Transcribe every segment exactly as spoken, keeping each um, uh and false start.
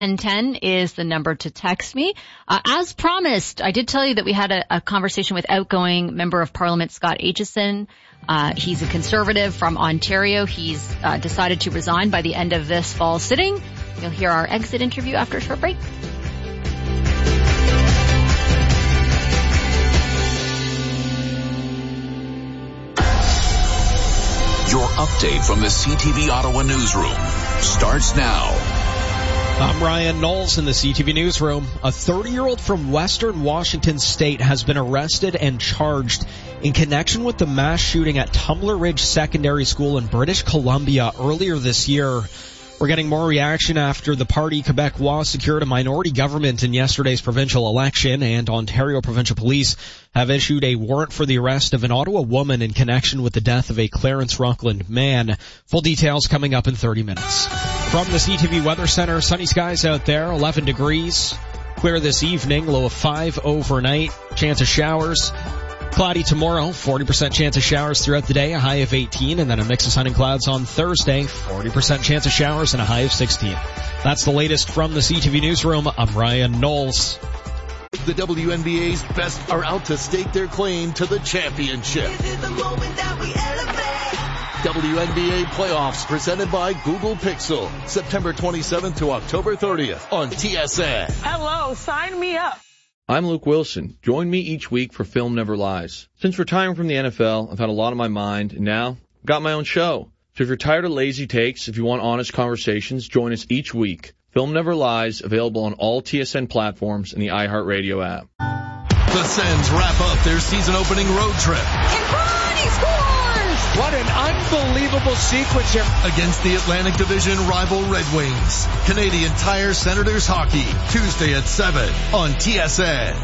ten ten is the number to text me. Uh, as promised, I did tell you that we had a, a conversation with outgoing Member of Parliament Scott Aitchison. Uh, he's a Conservative from Ontario. He's uh, decided to resign by the end of this fall sitting. You'll hear our exit interview after a short break. Your update from the C T V Ottawa newsroom starts now. I'm Ryan Knowles in the C T V newsroom. A thirty-year-old from Western Washington State has been arrested and charged in connection with the mass shooting at Tumbler Ridge Secondary School in British Columbia earlier this year. We're getting more reaction after the Parti Québécois secured a minority government in yesterday's provincial election, and Ontario Provincial Police have issued a warrant for the arrest of an Ottawa woman in connection with the death of a Clarence Rockland man. Full details coming up in thirty minutes. From the C T V Weather Center, sunny skies out there, eleven degrees. Clear this evening, low of five overnight. Chance of showers. Cloudy tomorrow, forty percent chance of showers throughout the day, a high of eighteen, and then a mix of sun and clouds on Thursday, forty percent chance of showers and a high of sixteen. That's the latest from the C T V newsroom. I'm Ryan Knowles. The W N B A's best are out to stake their claim to the championship. This is the moment that we elevate. W N B A playoffs presented by Google Pixel, September twenty-seventh to October thirtieth on T S N. Hello, sign me up. I'm Luke Wilson. Join me each week for Film Never Lies. Since retiring from the N F L, I've had a lot on my mind, and now I've got my own show. So if you're tired of lazy takes, if you want honest conversations, join us each week. Film Never Lies, available on all T S N platforms and the iHeartRadio app. The Sens wrap up their season-opening road trip. And Ronnie scores! What an unbelievable sequence here. Against the Atlantic Division rival Red Wings. Canadian Tire Senators Hockey, Tuesday at seven on T S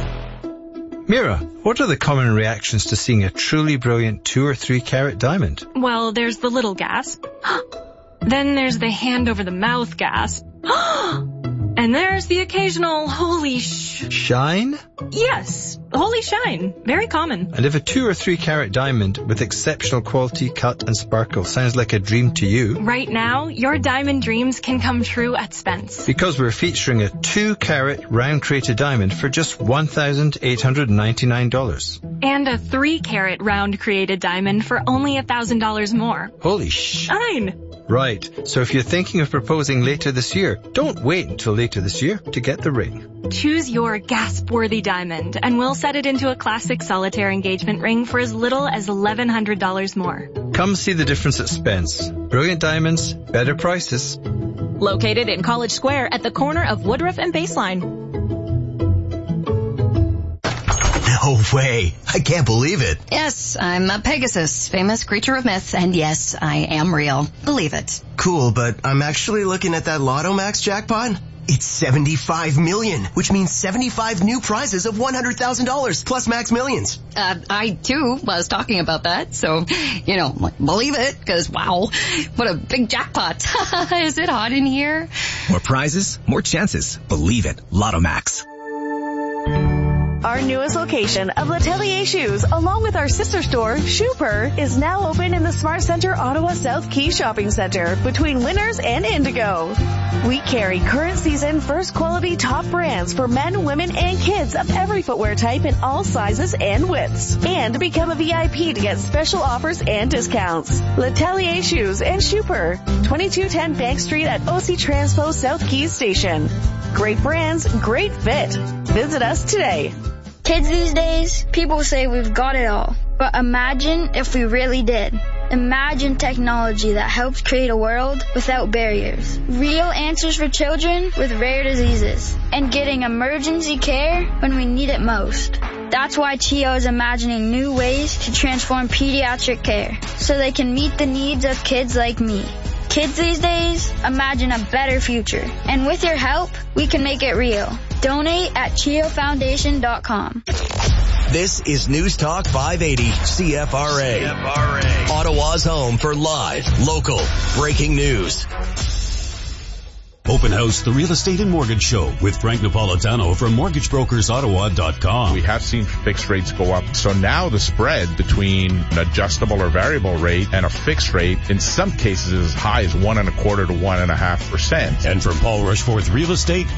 N. Mira, what are the common reactions to seeing a truly brilliant two or three carat diamond? Well, there's the little gasp. Then there's the hand over the mouth gasp. And there's the occasional holy sh... Shine? Yes, holy shine. Very common. And if a two or three carat diamond with exceptional quality, cut and sparkle sounds like a dream to you... Right now, your diamond dreams can come true at Spence. Because we're featuring a two carat round crater diamond for just one thousand eight hundred ninety-nine dollars. And a three carat round created diamond for only one thousand dollars more. Holy sh... Shine! Right, so if you're thinking of proposing later this year, don't wait until later this year to get the ring. Choose your gasp-worthy diamond, and we'll set it into a classic solitaire engagement ring for as little as eleven hundred dollars more. Come see the difference at Spence. Brilliant diamonds, better prices. Located in College Square at the corner of Woodruff and Baseline. No way. I can't believe it. Yes, I'm a Pegasus, famous creature of myth, and yes, I am real. Believe it. Cool, but I'm actually looking at that Lotto Max jackpot. It's seventy-five million, which means seventy-five new prizes of one hundred thousand dollars plus Max Millions. Uh, I, too, was talking about that, so, you know, believe it, because, wow, what a big jackpot. Is it hot in here? More prizes, more chances. Believe it. Lotto Max. Our newest location of L'Atelier Shoes, along with our sister store, Shooper, is now open in the Smart Center Ottawa South Quay Shopping Center between Winners and Indigo. We carry current season, first quality top brands for men, women, and kids of every footwear type in all sizes and widths. And become a V I P to get special offers and discounts. L'Atelier Shoes and Shooper, twenty-two ten Bank Street at O C Transpo South Keys Station. Great brands, great fit. Visit us today. Kids these days, people say we've got it all. But imagine if we really did. Imagine technology that helps create a world without barriers. Real answers for children with rare diseases. And getting emergency care when we need it most. That's why C H I O is imagining new ways to transform pediatric care so they can meet the needs of kids like me. Kids these days, imagine a better future. And with your help, we can make it real. Donate at C H I O Foundation dot com. This is News Talk five eighty C F R A. C F R A. Ottawa's home for live, local, breaking news. Open House, the Real Estate and Mortgage Show with Frank Napolitano from mortgage brokers ottawa dot com. We have seen fixed rates go up. So now the spread between an adjustable or variable rate and a fixed rate in some cases is as high as one and a quarter to one and a half percent. And from Paul Rushforth Real Estate,